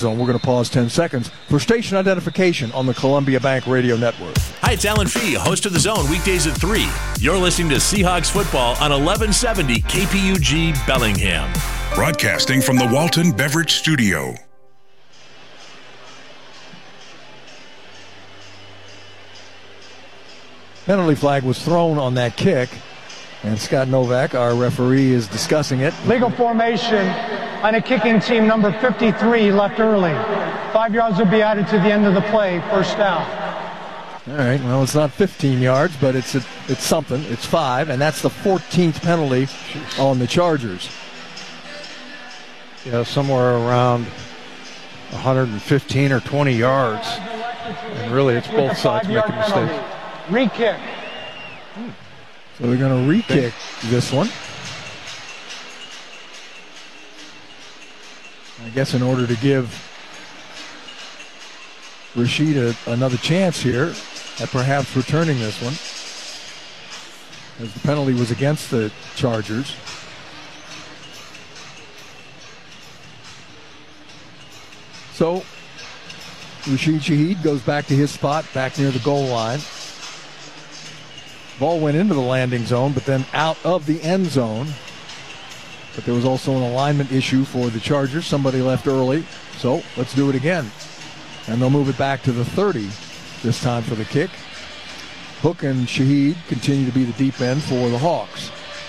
zone. We're going to pause 10 seconds for station identification on the Columbia Bank Radio Network. Hi, it's Alan Fee, host of The Zone, weekdays at 3. You're listening to Seahawks football on 1170 KPUG Bellingham. Broadcasting from the Walton Beverage Studio. Penalty flag was thrown on that kick, and Scott Novak, our referee, is discussing it. Legal formation on a kicking team, number 53, left early. 5 yards will be added to the end of the play, first down. All right, well, it's not 15 yards, but it's something. It's 5, and that's the 14th penalty on the Chargers. Yeah, somewhere around 115 or 20 yards. And really, it's both sides making mistakes. Re-kick. So they're going to re-kick this one. I guess in order to give Rashid another chance here at perhaps returning this one, as the penalty was against the Chargers. So Rashid Shaheed goes back to his spot, back near the goal line. Ball went into the landing zone, but then out of the end zone. But there was also an alignment issue for the Chargers. Somebody left early, so let's do it again. And they'll move it back to the 30 this time for the kick. Hook and Shaheed continue to be the deep end for the Hawks.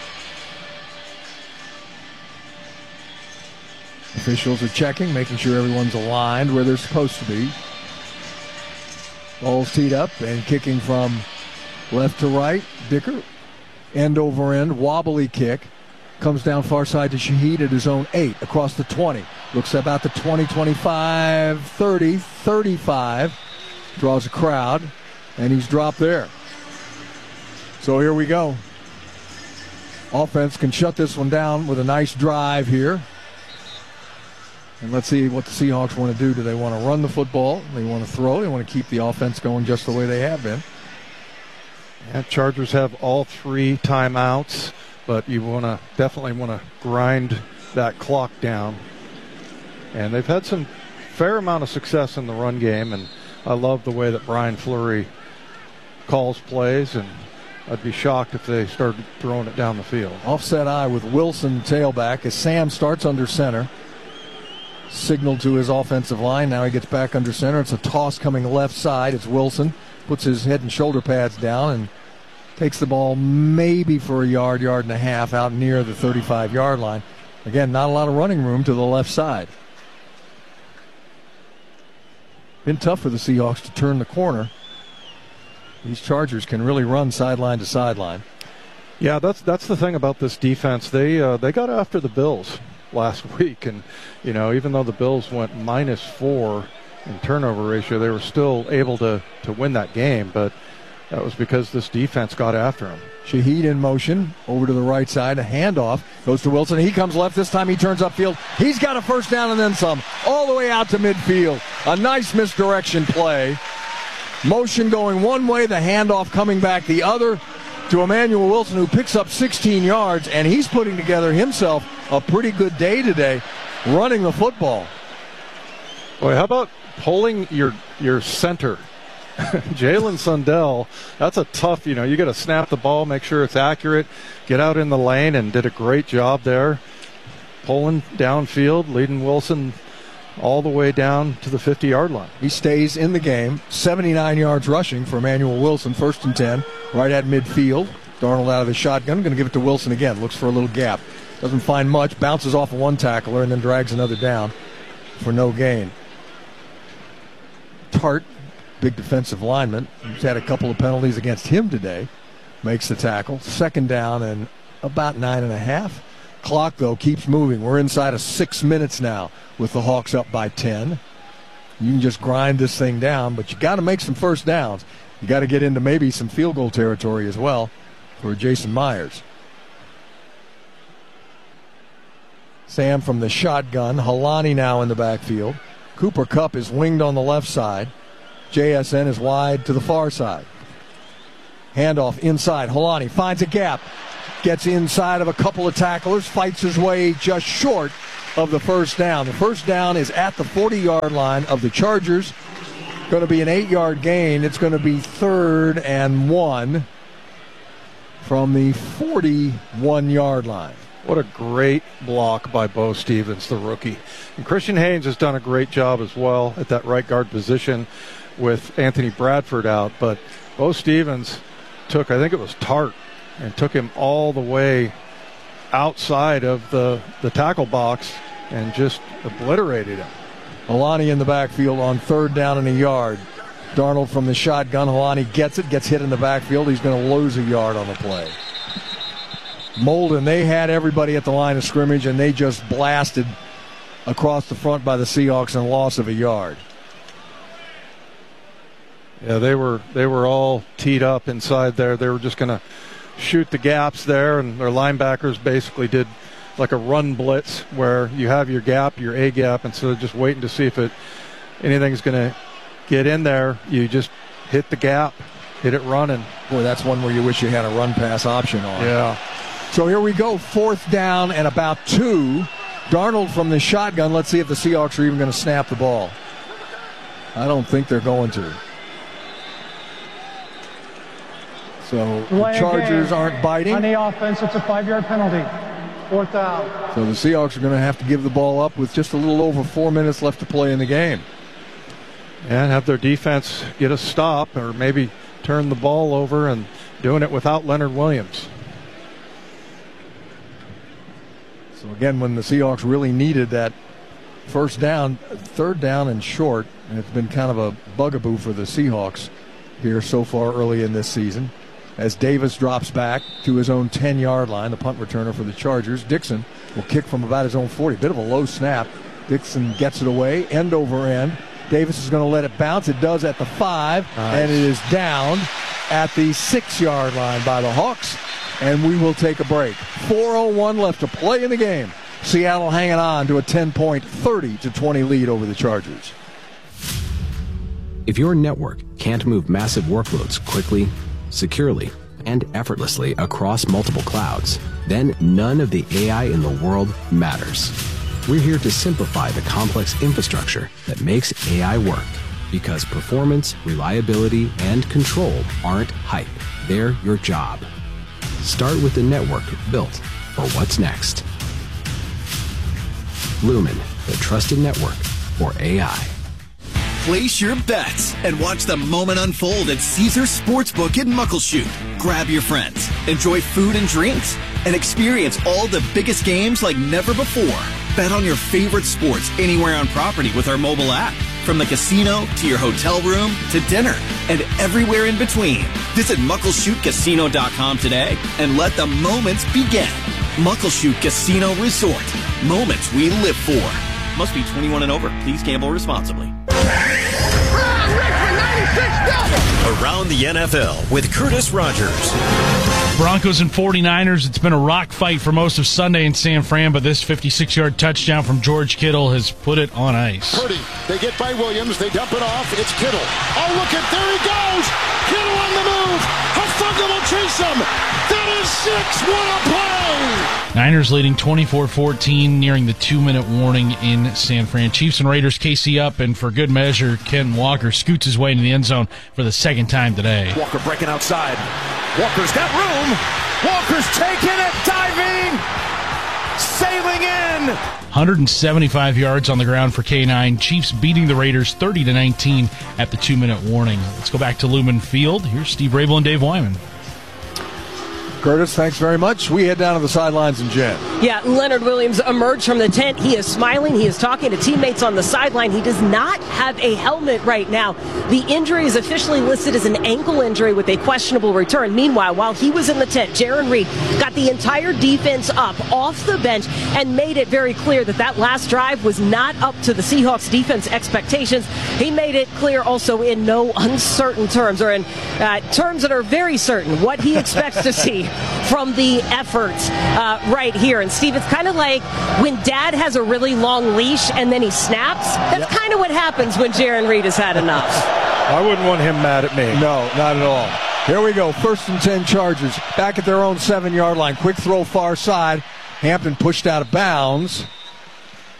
Officials are checking, making sure everyone's aligned where they're supposed to be. Ball's teed up and kicking from left to right. Dicker, end over end, wobbly kick. Comes down far side to Shaheed at his own 8, across the 20. Looks about the 20, 25, 30, 35. Draws a crowd, and he's dropped there. So here we go. Offense can shut this one down with a nice drive here. And let's see what the Seahawks want to do. Do they want to run the football? They want to throw? They want to keep the offense going just the way they have been? Yeah, Chargers have all 3 timeouts, but you definitely want to grind that clock down. And they've had some fair amount of success in the run game, and I love the way that Brian Fleury calls plays, and I'd be shocked if they started throwing it down the field. Offset eye with Wilson tailback as Sam starts under center. Signal to his offensive line. Now he gets back under center. It's a toss coming left side. It's Wilson. Puts his head and shoulder pads down and takes the ball maybe for a yard and a half out near the 35-yard line. Again, not a lot of running room to the left side. Been tough for the Seahawks to turn the corner. These Chargers can really run sideline to sideline. Yeah, that's the thing about this defense. They got after the Bills last week, and even though the Bills went -4 in turnover ratio, they were still able to win that game, but that was because this defense got after him. Shaheed in motion over to the right side. A handoff goes to Wilson. He comes left. This time he turns upfield. He's got a first down and then some, all the way out to midfield. A nice misdirection play. Motion going one way, the handoff coming back the other to Emmanuel Wilson, who picks up 16 yards, and he's putting together himself a pretty good day today running the football. Boy, how about pulling your center? Jalen Sundell, that's a tough, you got to snap the ball, make sure it's accurate, get out in the lane, and did a great job there. Pulling downfield, leading Wilson all the way down to the 50-yard line. He stays in the game. 79 yards rushing for Emmanuel Wilson, 1st and 10, right at midfield. Darnold out of the shotgun, going to give it to Wilson again. Looks for a little gap. Doesn't find much, bounces off of one tackler, and then drags another down for no gain. Tart, big defensive lineman, who's had a couple of penalties against him today, makes the tackle. 2nd down and about 9.5. Clock, though, keeps moving. We're inside of 6 minutes now with the Hawks up by 10. You can just grind this thing down, but you got to make some first downs. You got to get into maybe some field goal territory as well for Jason Myers. Sam from the shotgun. Halani now in the backfield. Cooper Kupp is winged on the left side. JSN is wide to the far side. Handoff inside. Halani finds a gap. Gets inside of a couple of tacklers. Fights his way just short of the first down. The first down is at the 40-yard line of the Chargers. Going to be an 8-yard gain. It's going to be 3rd and 1 from the 41-yard line. What a great block by Bo Stevens, the rookie. And Christian Haynes has done a great job as well at that right guard position with Anthony Bradford out. But Bo Stevens took, I think it was Tart, and took him all the way outside of the tackle box and just obliterated him. Alani in the backfield on 3rd down and a yard. Darnold from the shotgun. Alani gets hit in the backfield. He's going to lose a yard on the play. Molden, they had everybody at the line of scrimmage, and they just blasted across the front by the Seahawks and a loss of a yard. Yeah, they were all teed up inside there. They were just going to shoot the gaps there, and their linebackers basically did like a run blitz where you have your gap, your A gap, instead of just waiting to see if anything's going to get in there. You just hit the gap, hit it running. Boy, that's one where you wish you had a run-pass option on. Yeah. So here we go, 4th down and about 2. Darnold from the shotgun. Let's see if the Seahawks are even going to snap the ball. I don't think they're going to. So the Chargers aren't biting. On the offense, it's a 5-yard penalty. 4th down. So the Seahawks are going to have to give the ball up with just a little over 4 minutes left to play in the game. And have their defense get a stop or maybe turn the ball over, and doing it without Leonard Williams. So again, when the Seahawks really needed that first down, 3rd down and short, and it's been kind of a bugaboo for the Seahawks here so far early in this season. As Davis drops back to his own 10-yard line, the punt returner for the Chargers. Dixon will kick from about his own 40. Bit of a low snap. Dixon gets it away, end over end. Davis is going to let it bounce. It does at the 5, and it is down at the 6-yard line by the Hawks, and we will take a break. 4:01 left to play in the game. Seattle hanging on to a 10-point, 30-20 lead over the Chargers. If your network can't move massive workloads quickly, securely, and effortlessly across multiple clouds, then none of the AI in the world matters. We're here to simplify the complex infrastructure that makes AI work, because performance, reliability, and control aren't hype. They're your job. Start with the network built for what's next. Lumen, the trusted network for AI. Place your bets and watch the moment unfold at Caesars Sportsbook in Muckleshoot. Grab your friends, enjoy food and drinks, and experience all the biggest games like never before. Bet on your favorite sports anywhere on property with our mobile app. From the casino to your hotel room to dinner and everywhere in between. Visit MuckleshootCasino.com today and let the moments begin. Muckleshoot Casino Resort. Moments we live for. Must be 21 and over. Please gamble responsibly. Around the NFL with Curtis Rogers. Broncos and 49ers, it's been a rock fight for most of Sunday in San Fran, but this 56-yard touchdown from George Kittle has put it on ice. Purdy, they get by Williams, they dump it off, it's Kittle. Oh, look at, there he goes! Kittle on the move! Hufanga will chase him! That is 6, what a play! Niners leading 24-14, nearing the 2-minute warning in San Fran. Chiefs and Raiders KC up, and for good measure, Ken Walker scoots his way into the end zone for the second time today. Walker breaking outside. Walker's got room. Walker's taking it, diving, sailing in. 175 yards on the ground for K9. Chiefs beating the Raiders 30-19 at the 2-minute warning. Let's go back to Lumen Field. Here's Steve Rabel and Dave Wyman. Curtis, thanks very much. We head down to the sidelines and Jen. Yeah, Leonard Williams emerged from the tent. He is smiling. He is talking to teammates on the sideline. He does not have a helmet right now. The injury is officially listed as an ankle injury with a questionable return. Meanwhile, while he was in the tent, Jarran Reed got the entire defense up off the bench and made it very clear that that last drive was not up to the Seahawks defense expectations. He made it clear also in no uncertain terms, or in terms that are very certain, what he expects to see from the efforts right here. And Steve, it's kind of like when Dad has a really long leash and then he snaps. That's kind of what happens when Jarran Reed has had enough. I wouldn't want him mad at me. No, not at all. Here we go. 1st and 10 Chargers. Back at their own 7-yard line. Quick throw far side. Hampton pushed out of bounds.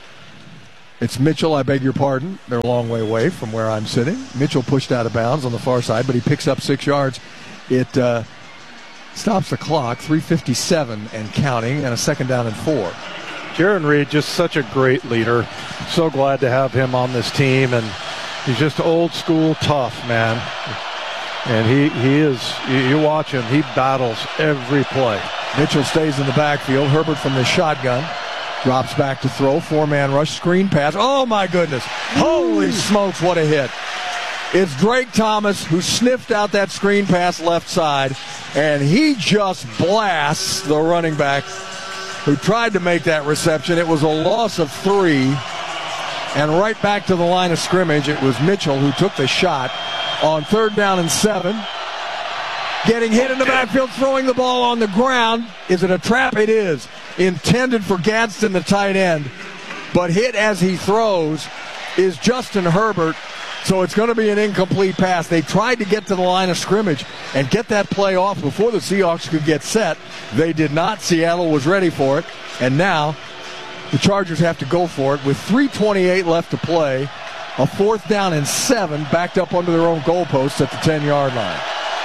It's Mitchell, I beg your pardon. They're a long way away from where I'm sitting. Mitchell pushed out of bounds on the far side, but he picks up 6 yards. It stops the clock, 3:57 and counting, and a 2nd down and 4. Jaron Reed, just such a great leader. So glad to have him on this team, and he's just old school tough, man. And he is, you watch him, he battles every play. Mitchell stays in the backfield. Herbert from the shotgun. Drops back to throw. 4-man rush. Screen pass. Oh, my goodness. Holy smokes, what a hit. It's Drake Thomas who sniffed out that screen pass left side, and he just blasts the running back who tried to make that reception. It was a loss of 3, and right back to the line of scrimmage, it was Mitchell who took the shot on 3rd down and 7. Getting hit in the backfield, throwing the ball on the ground. Is it a trap? It is. Intended for Gadsden, the tight end, but hit as he throws is Justin Herbert, so it's going to be an incomplete pass. They tried to get to the line of scrimmage and get that play off before the Seahawks could get set. They did not. Seattle was ready for it, and now the Chargers have to go for it with 3:28 left to play. A 4th down and 7, backed up under their own goalposts at the 10-yard line.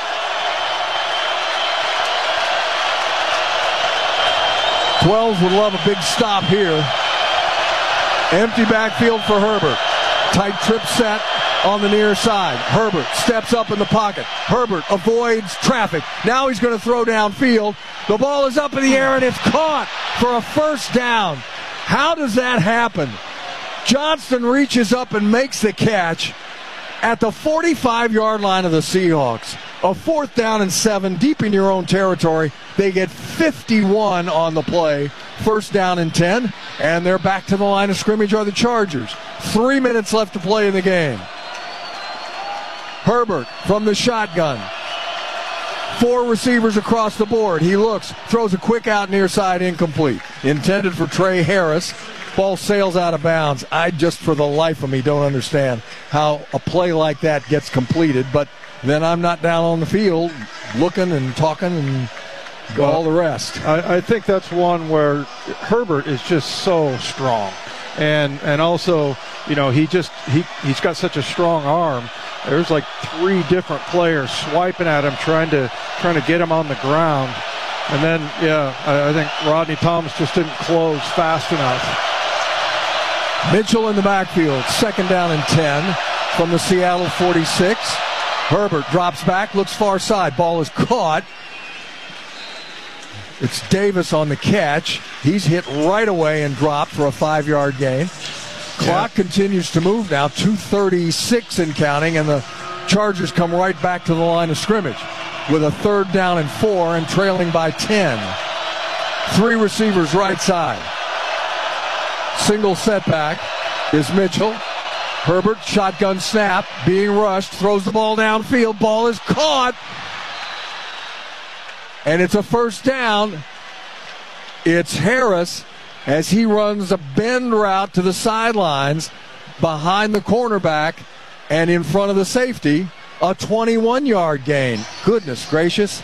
Twelves would love a big stop here. Empty backfield for Herbert. Tight trip set on the near side. Herbert steps up in the pocket. Herbert avoids traffic. Now he's going to throw downfield. The ball is up in the air and it's caught for a 1st down. How does that happen? Johnston reaches up and makes the catch at the 45-yard line of the Seahawks. A 4th down and 7, deep in your own territory. They get 51 on the play. 1st down and 10, and they're back to the line of scrimmage are the Chargers. 3 minutes left to play in the game. Herbert from the shotgun. 4 receivers across the board. He looks, throws a quick out near side, incomplete. Intended for Trey Harris. Ball sails out of bounds. I just, for the life of me, don't understand how a play like that gets completed, but then I'm not down on the field looking and talking and all the rest. I think that's one where Herbert is just so strong. And also, you know, he's got such a strong arm. There's like 3 different players swiping at him, trying to get him on the ground. And then, I think Rodney Thomas just didn't close fast enough. Mitchell in the backfield, 2nd down and 10 from the Seattle 46. Herbert drops back, looks far side. Ball is caught. It's Davis on the catch. He's hit right away and dropped for a 5-yard gain. Clock continues to move now, 2:36 and counting, and the Chargers come right back to the line of scrimmage with a 3rd down and 4 and trailing by 10. 3 receivers right side. Single setback is Mitchell. Herbert, shotgun snap, being rushed, throws the ball downfield. Ball is caught. And it's a 1st down. It's Harris as he runs a bend route to the sidelines behind the cornerback and in front of the safety. A 21-yard gain. Goodness gracious.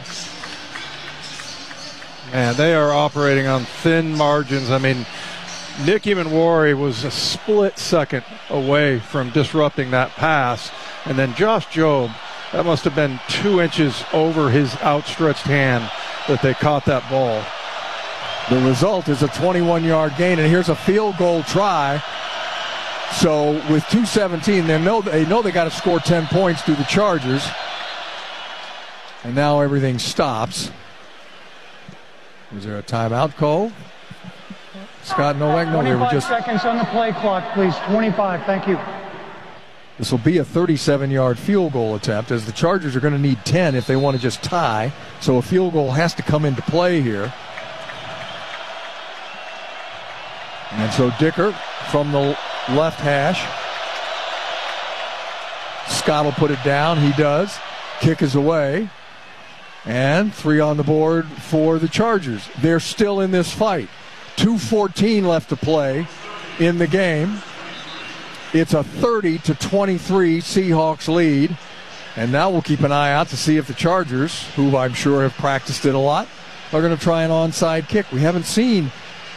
Man, they are operating on thin margins. I mean, Nick Emanwari was a split second away from disrupting that pass. And then Josh Jobe, that must have been 2 inches over his outstretched hand that they caught that ball. The result is a 21-yard gain, and here's a field goal try. So with 2:17, they know they got to score 10 points through the Chargers. And now everything stops. Is there a timeout call? Scott Nowak? No, 25 seconds on the play clock, please. 25, thank you. This will be a 37-yard field goal attempt, as the Chargers are going to need 10 if they want to just tie. So a field goal has to come into play here. And so Dicker from the left hash. Scott will put it down. He does. Kick is away. And 3 on the board for the Chargers. They're still in this fight. 2:14 left to play in the game. It's a 30-23 Seahawks lead. And now we'll keep an eye out to see if the Chargers, who I'm sure have practiced it a lot, are going to try an onside kick. We haven't seen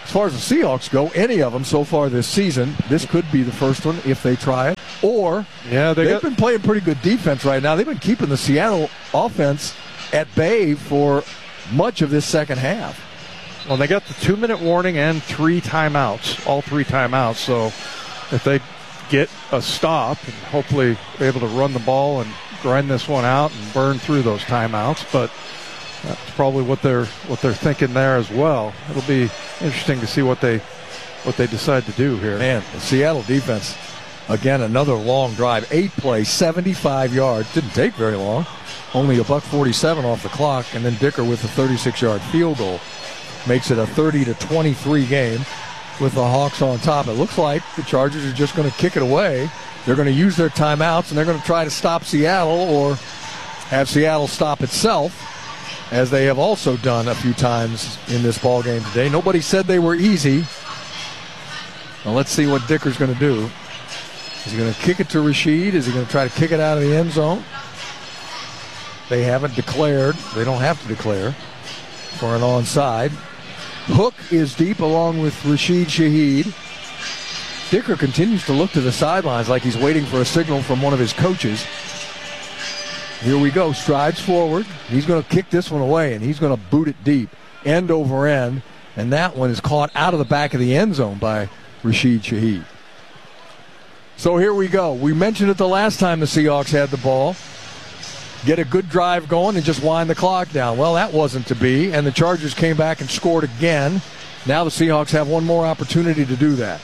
As far as the Seahawks go, any of them so far this season, this could be the first one if they try it. Or they've been playing pretty good defense right now. They've been keeping the Seattle offense at bay for much of this second half. Well, they got the 2-minute warning and 3 timeouts, all 3 timeouts. So if they get a stop and hopefully be able to run the ball and grind this one out and burn through those timeouts, but that's probably what they're thinking there as well. It'll be interesting to see what they decide to do here. Man, the Seattle defense, again, another long drive. 8 plays, 75 yards. Didn't take very long. Only $1.47 off the clock, and then Dicker with a 36-yard field goal makes it a 30-23 game with the Hawks on top. It looks like the Chargers are just going to kick it away. They're going to use their timeouts, and they're going to try to stop Seattle or have Seattle stop itself, as they have also done a few times in this ball game today. Nobody said they were easy. Now let's see what Dicker's going to do. Is he going to kick it to Rashid? Is he going to try to kick it out of the end zone? They haven't declared. They don't have to declare for an onside. Hook is deep along with Rashid Shaheed. Dicker continues to look to the sidelines like he's waiting for a signal from one of his coaches. Here we go. Strides forward. He's going to kick this one away, and he's going to boot it deep, end over end. And that one is caught out of the back of the end zone by Rashid Shaheed. So here we go. We mentioned it the last time the Seahawks had the ball. Get a good drive going and just wind the clock down. Well, that wasn't to be, and the Chargers came back and scored again. Now the Seahawks have one more opportunity to do that.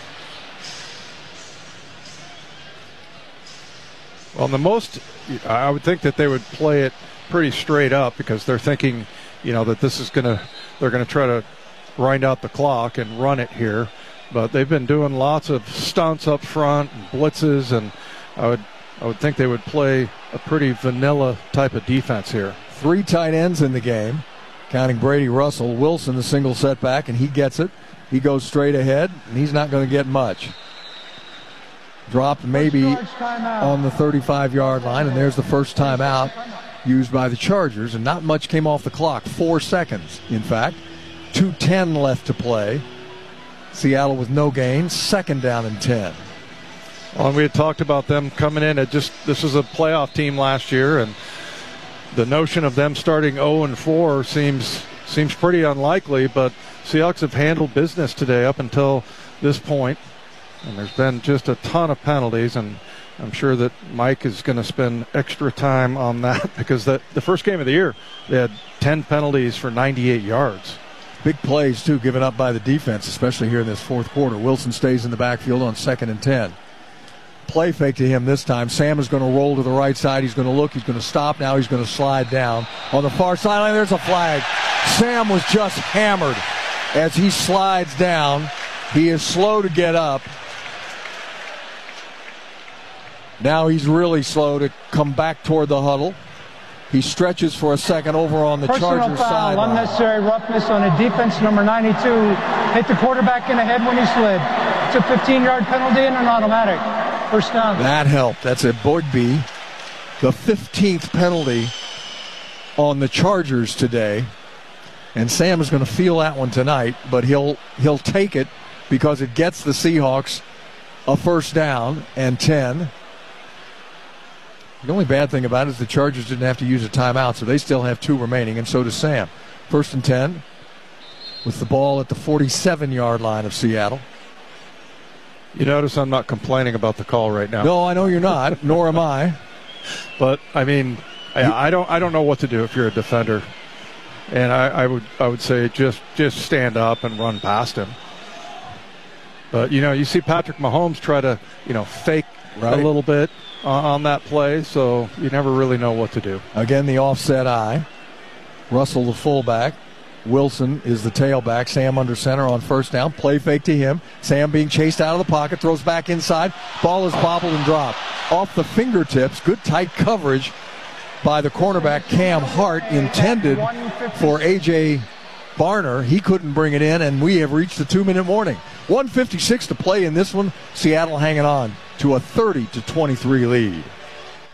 Well, I would think that they would play it pretty straight up because they're thinking, that this is they're going to try to grind out the clock and run it here. But they've been doing lots of stunts up front and blitzes, and I would think they would play a pretty vanilla type of defense here. 3 tight ends in the game, counting Brady Russell. Wilson, the single setback, and he gets it. He goes straight ahead, and he's not going to get much. Dropped maybe on the 35-yard line, and there's the first timeout used by the Chargers, and not much came off the clock. 4 seconds, in fact. 2:10 left to play. Seattle with no gain, 2nd down and 10. Well, we had talked about them coming in at this was a playoff team last year, and the notion of them starting 0-4 seems pretty unlikely, but Seahawks have handled business today up until this point. And there's been just a ton of penalties, and I'm sure that Mike is going to spend extra time on that because the first game of the year, they had 10 penalties for 98 yards. Big plays, too, given up by the defense, especially here in this fourth quarter. Wilson stays in the backfield on 2nd and 10. Play fake to him this time. Sam is going to roll to the right side. He's going to look. He's going to stop. Now he's going to slide down. On the far sideline, there's a flag. Sam was just hammered as he slides down. He is slow to get up. Now he's really slow to come back toward the huddle. He stretches for a second over on the Chargers side. Unnecessary roughness on a defense, number 92. Hit the quarterback in the head when he slid. It's a 15-yard penalty and an automatic. First down. That helped. That's a Bugby. The 15th penalty on the Chargers today. And Sam is going to feel that one tonight, but he'll take it because it gets the Seahawks a first down and 10. The only bad thing about it is the Chargers didn't have to use a timeout, so they still have 2 remaining, and so does Sam. 1st and 10 with the ball at the 47-yard line of Seattle. You notice I'm not complaining about the call right now. No, I know you're not, nor am I. But, I mean, I don't know what to do if you're a defender. And I would say just stand up and run past him. But, you see Patrick Mahomes try to, fake a little bit on that play, so you never really know what to do. Again, the offset eye. Russell, the fullback. Wilson is the tailback. Sam under center on first down. Play fake to him. Sam being chased out of the pocket. Throws back inside. Ball is bobbled and dropped. Off the fingertips. Good tight coverage by the cornerback Cam Hart, intended for A.J. Barner. He couldn't bring it in, and we have reached the 2-minute warning. 1:56 to play in this one. Seattle hanging on to a 30-23 lead.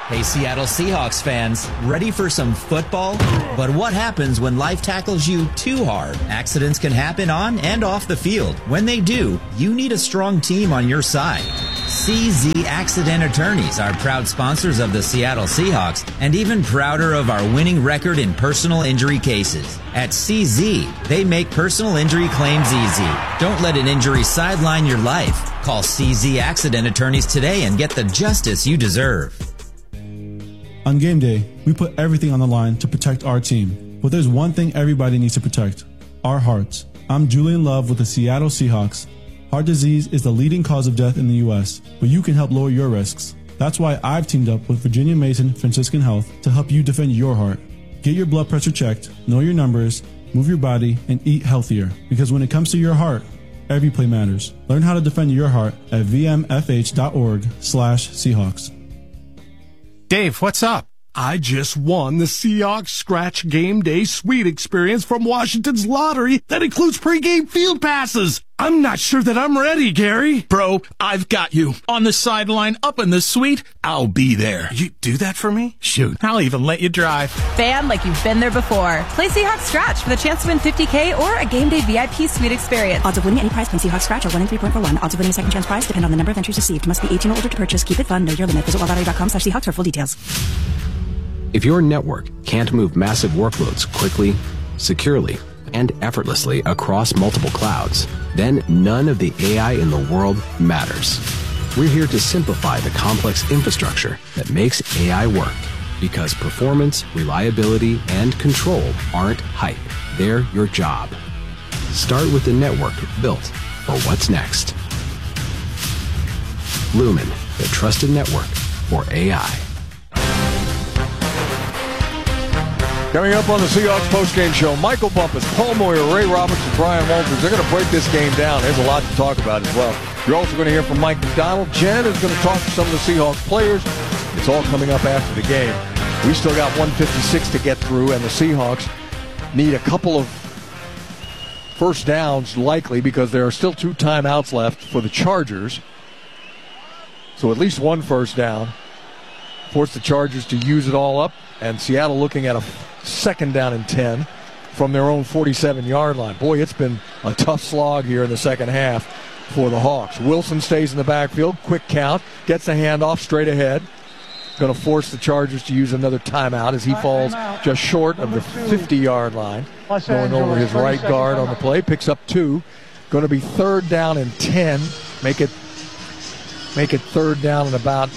Hey, Seattle Seahawks fans, ready for some football? But what happens when life tackles you too hard? Accidents can happen on and off the field. When they do, you need a strong team on your side. CZ Accident Attorneys are proud sponsors of the Seattle Seahawks and even prouder of our winning record in personal injury cases. At CZ, they make personal injury claims easy. Don't let an injury sideline your life. Call CZ Accident Attorneys today and get the justice you deserve. On game day, we put everything on the line to protect our team. But there's one thing everybody needs to protect: our hearts. I'm Julian Love with the Seattle Seahawks. Heart disease is the leading cause of death in the U.S., but you can help lower your risks. That's why I've teamed up with Virginia Mason Franciscan Health to help you defend your heart. Get your blood pressure checked, know your numbers, move your body, and eat healthier. Because when it comes to your heart, every play matters. Learn how to defend your heart at vmfh.org/Seahawks. Dave, what's up? I just won the Seahawks Scratch Game Day Suite experience from Washington's lottery that includes pregame field passes. I'm not sure that I'm ready, Gary. Bro, I've got you. On the sideline, up in the suite, I'll be there. You do that for me? Shoot, I'll even let you drive. Fan like you've been there before. Play Seahawks Scratch for the chance to win $50K or a Game Day VIP Suite experience. Odds of winning any prize playing Seahawks Scratch are 1 in 3.41. Odds of winning a second chance prize depend on the number of entries received. Must be 18 or older to purchase. Keep it fun. Know your limit. Visit wildlottery.com/Seahawks for full details. If your network can't move massive workloads quickly, securely, and effortlessly across multiple clouds, then none of the AI in the world matters. We're here to simplify the complex infrastructure that makes AI work, because performance, reliability, and control aren't hype. They're your job. Start with the network built for what's next. Lumen, the trusted network for AI. Coming up on the Seahawks postgame show, Michael Bumpus, Paul Moyer, Ray Roberts, and Brian Walters. They're going to break this game down. There's a lot to talk about as well. You're also going to hear from Mike McDonald. Jen is going to talk to some of the Seahawks players. It's all coming up after the game. We still got 156 to get through, and the Seahawks need a couple of first downs, likely, because there are still 2 timeouts left for the Chargers. So at least 1 first down. Force the Chargers to use it all up, and Seattle looking at a second down and 10 from their own 47-yard line. Boy, it's been a tough slog here in the second half for the Hawks. Wilson stays in the backfield. Quick count. Gets the handoff straight ahead. Going to force the Chargers to use another timeout as he falls just short of the 50-yard line. Going over his right guard on the play. Picks up 2. Going to be 3rd down and 10. Make it 3rd down and about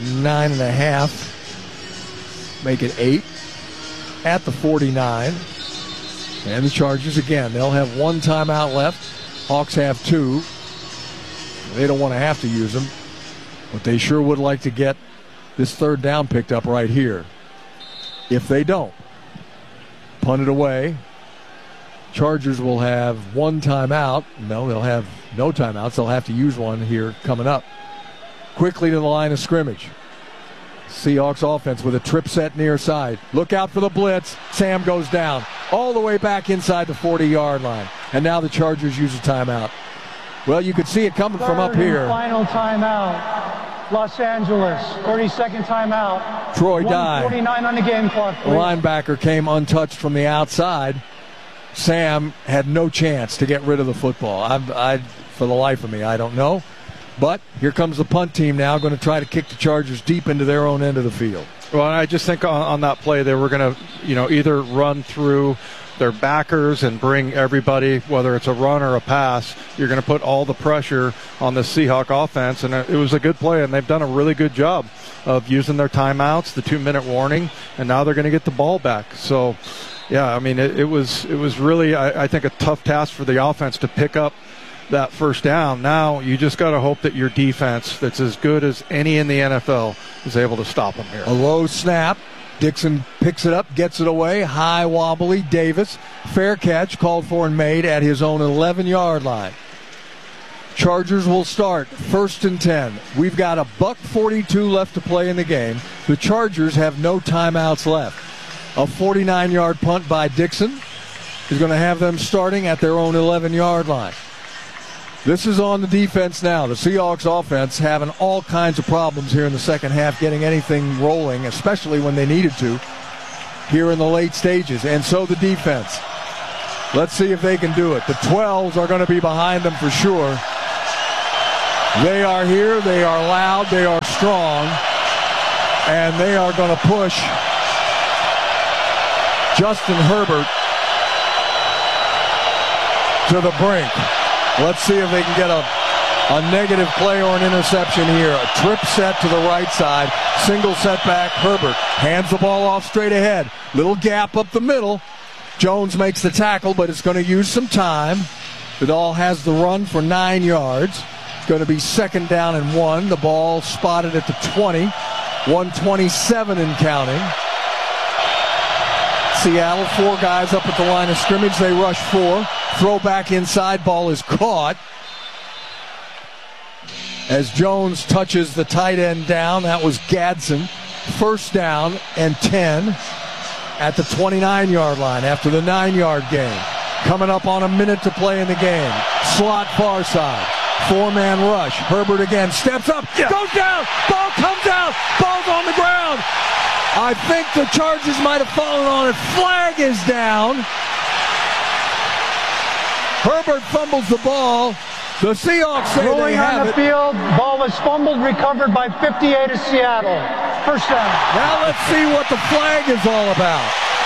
9.5. Make it 8. At the 49. And the Chargers, again, they'll have 1 timeout left. Hawks have 2. They don't want to have to use them, but they sure would like to get this 3rd down picked up right here. If they don't, punt it away. Chargers will have 1 timeout. No, they'll have no timeouts. They'll have to use one here coming up. Quickly to the line of scrimmage. Seahawks offense with a trip set near side. Look out for the blitz. Sam goes down all the way back inside the 40-yard line. And now the Chargers use a timeout. Well, you could see it coming from up here. Final timeout. Los Angeles, 32nd timeout. Troy Dye. 1:49 on the game clock. The linebacker came untouched from the outside. Sam had no chance to get rid of the football. For the life of me, I don't know. But here comes the punt team now, going to try to kick the Chargers deep into their own end of the field. Well, I just think on that play they were going to, either run through their backers and bring everybody, whether it's a run or a pass. You're going to put all the pressure on the Seahawk offense, and it was a good play, and they've done a really good job of using their timeouts, the 2-minute warning, and now they're going to get the ball back. So, yeah, I mean, it was really, I think, a tough task for the offense to pick up that first down. Now you just got to hope that your defense, that's as good as any in the NFL, is able to stop them here. A low snap. Dixon picks it up, gets it away. High wobbly. Davis. Fair catch called for and made at his own 11-yard line. Chargers will start 1st and 10. We've got a $1:42 left to play in the game. The Chargers have no timeouts left. A 49-yard punt by Dixon is going to have them starting at their own 11-yard line. This is on the defense now. The Seahawks offense having all kinds of problems here in the second half, getting anything rolling, especially when they needed to here in the late stages. And so the defense. Let's see if they can do it. The 12s are going to be behind them for sure. They are here. They are loud. They are strong. And they are going to push Justin Herbert to the brink. Let's see if they can get a negative play or an interception here. A trip set to the right side. Single setback. Herbert hands the ball off straight ahead. Little gap up the middle. Jones makes the tackle, but it's going to use some time. Vidal has the run for 9 yards. Going to be 2nd down and 1. The ball spotted at the 20. 1:27 and counting. Seattle, 4 guys up at the line of scrimmage. They rush 4. Throw back inside. Ball is caught. As Jones touches the tight end down, that was Gadsden. 1st down and 10 at the 29-yard line after the 9-yard gain. Coming up on a minute to play in the game. Slot far side. 4-man rush. Herbert again steps up, goes down, ball comes out, ball's on the ground. I think the Chargers might have fallen on it. Flag is down. Herbert fumbles the ball. The Seahawks say rolling they have on the field. Ball was fumbled, recovered by 58 of Seattle. 1st down. Now let's see what the flag is all about.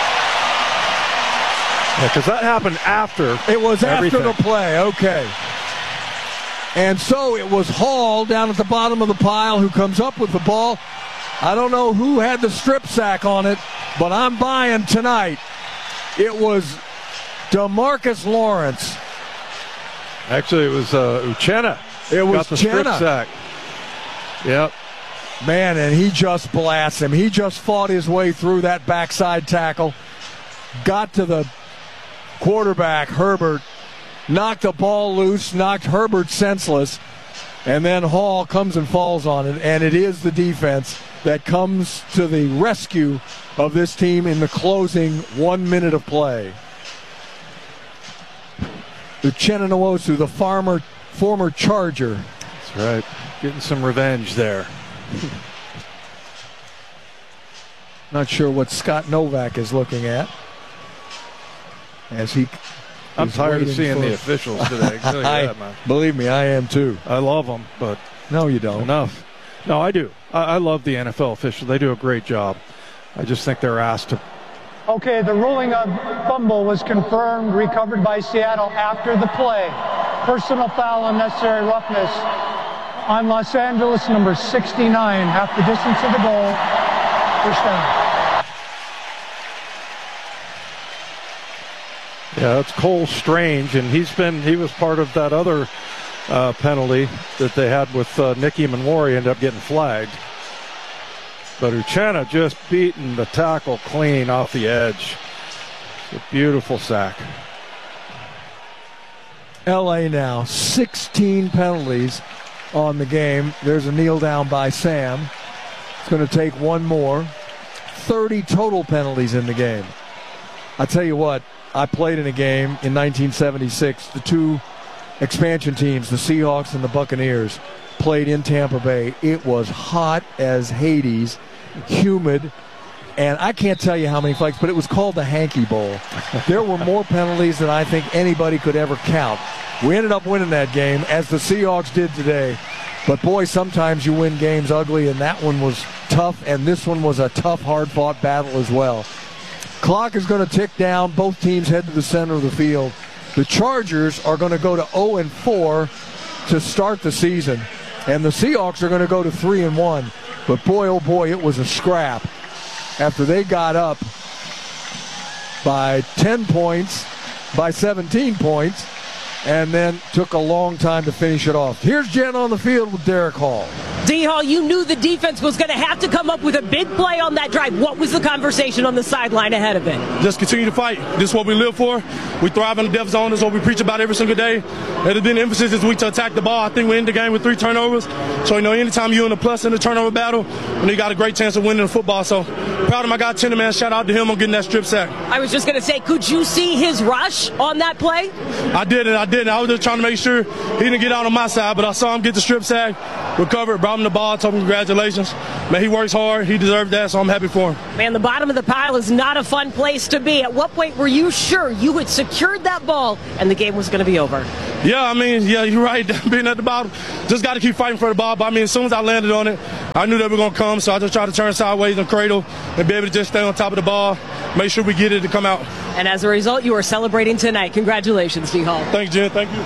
Yeah, because that happened after. It was everything. after the play. Okay. And so it was Hall down at the bottom of the pile who comes up with the ball. I don't know who had the strip sack on it, but I'm buying tonight. It was DeMarcus Lawrence. Actually, it was Uchenna. It was got the strip Uchenna. sack. Yep. Man, and he just blasts him. He just fought his way through that backside tackle. Got to the quarterback, Herbert. Knocked the ball loose, knocked Herbert senseless, and then Hall comes and falls on it, and it is the defense that comes to the rescue of this team in the closing 1 minute of play. Uchenna Nwosu, the former Charger. That's right. Getting some revenge there. Not sure what Scott Novak is looking at as he... I'm tired of seeing the officials today. I can tell you that, man. Believe me, I am too. I love them, but no, you don't. Enough. No, I do. I love the NFL officials. They do a great job. I just think they're asked to. Okay, the ruling of fumble was confirmed, recovered by Seattle after the play. Personal foul, unnecessary roughness on Los Angeles, number 69, half the distance of the goal. 1st down. Yeah, it's Cole Strange, and he was part of that other penalty that they had with Nicky Manwari, ended up getting flagged. But Uchenna just beating the tackle clean off the edge. It's a beautiful sack. LA now, 16 penalties on the game. There's a kneel down by Sam. It's going to take one more. 30 total penalties in the game. I tell you what, I played in a game in 1976. The 2 expansion teams, the Seahawks and the Buccaneers, played in Tampa Bay. It was hot as Hades, humid, and I can't tell you how many fights, but it was called the Hanky Bowl. There were more penalties than I think anybody could ever count. We ended up winning that game, as the Seahawks did today. But boy, sometimes you win games ugly, and that one was tough, and this one was a tough, hard-fought battle as well. Clock is going to tick down. Both teams head to the center of the field. The Chargers are going to go to 0-4 to start the season, and the Seahawks are going to go to 3-1. But boy, oh boy, it was a scrap after they got up by 10 points, by 17 points, and then took a long time to finish it off. Here's Jen on the field with Derek Hall. D-Hall, you knew the defense was going to have to come up with a big play on that drive. What was the conversation on the sideline ahead of it? Just continue to fight. This is what we live for. We thrive in the death zone. This is what we preach about every single day. It has been emphasis this week to attack the ball. I think we end the game with 3 turnovers. So, anytime you're in the plus in the turnover battle, you got a great chance of winning the football. So, proud of my guy, Tender, man. Shout out to him on getting that strip sack. I was just going to say, could you see his rush on that play? I didn't. I was just trying to make sure he didn't get out on my side, but I saw him get the strip sack, recover, brought him the ball, told him congratulations. Man, he works hard. He deserved that, so I'm happy for him. Man, the bottom of the pile is not a fun place to be. At what point were you sure you had secured that ball and the game was going to be over? Yeah, you're right. Being at the bottom, just got to keep fighting for the ball. But, as soon as I landed on it, I knew they were going to come, so I just tried to turn sideways and cradle and be able to just stay on top of the ball, make sure we get it to come out. And as a result, you are celebrating tonight. Congratulations, D-Hall. Thanks, Jen. Thank you.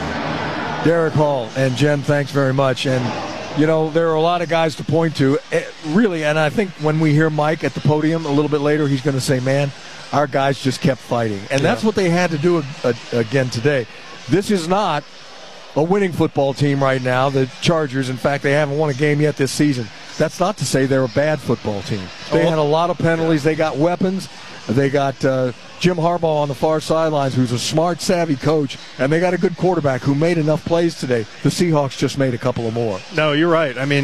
Derek Hall and Jen, thanks very much. And, there are a lot of guys to point to, really, and I think when we hear Mike at the podium a little bit later, he's going to say, man, our guys just kept fighting. And that's what they had to do again today. This is not a winning football team right now, the Chargers. In fact, they haven't won a game yet this season. That's not to say they're a bad football team. They had a lot of penalties. They got weapons. They got Jim Harbaugh on the far sidelines, who's a smart, savvy coach, and they got a good quarterback who made enough plays today. The Seahawks just made a couple of more. No, you're right. An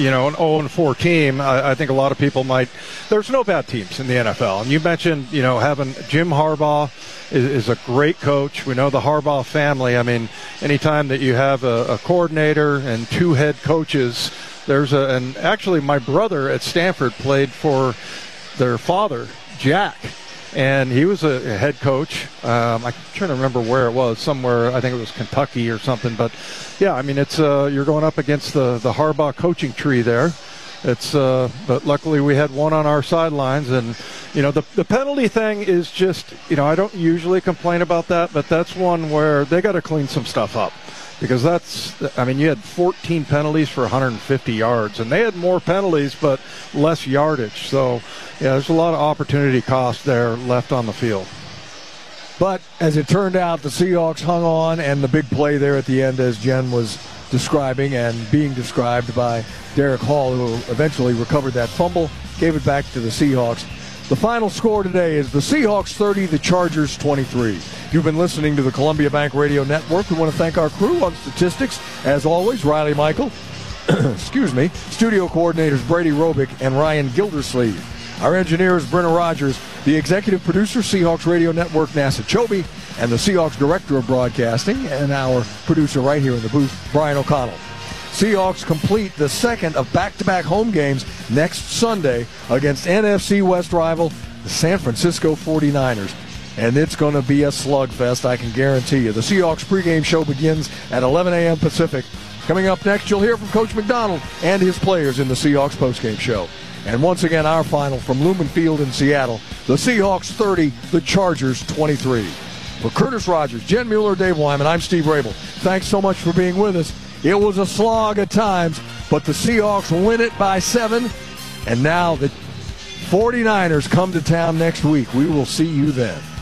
0-4 team, I think a lot of people might – there's no bad teams in the NFL. And you mentioned, having Jim Harbaugh is a great coach. We know the Harbaugh family. Anytime that you have a coordinator and 2 head coaches, and actually my brother at Stanford played for their father, Jack, and he was a head coach. I'm trying to remember where it was, somewhere, I think it was Kentucky or something. But, yeah, it's you're going up against the Harbaugh coaching tree there. But luckily we had one on our sidelines. And, the penalty thing is just, I don't usually complain about that, but that's one where they got to clean some stuff up. Because you had 14 penalties for 150 yards, and they had more penalties but less yardage. So, yeah, there's a lot of opportunity cost there left on the field. But as it turned out, the Seahawks hung on, and the big play there at the end, as Jen was describing and being described by Derek Hall, who eventually recovered that fumble, gave it back to the Seahawks. The final score today is the Seahawks 30, the Chargers 23. You've been listening to the Columbia Bank Radio Network. We want to thank our crew on statistics. As always, Riley Michael, studio coordinators Brady Robick and Ryan Gildersleeve. Our engineer is Brenna Rogers. The executive producer, Seahawks Radio Network, Nasa Chobe, and the Seahawks director of broadcasting, and our producer right here in the booth, Brian O'Connell. Seahawks complete the second of back-to-back home games next Sunday against NFC West rival, the San Francisco 49ers. And it's going to be a slugfest, I can guarantee you. The Seahawks pregame show begins at 11 a.m. Pacific. Coming up next, you'll hear from Coach McDonald and his players in the Seahawks postgame show. And once again, our final from Lumen Field in Seattle, the Seahawks 30, the Chargers 23. For Curtis Rogers, Jen Mueller, Dave Wyman, I'm Steve Rabel. Thanks so much for being with us. It was a slog at times, but the Seahawks win it by 7. And now the 49ers come to town next week. We will see you then.